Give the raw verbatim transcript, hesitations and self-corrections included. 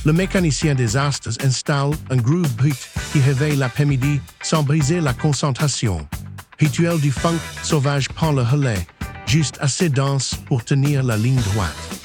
Le mécanicien des astres installe un groove beat qui réveille l'après-midi sans briser la concentration. Rituel du funk sauvage prend le relais, juste assez dense pour tenir la ligne droite.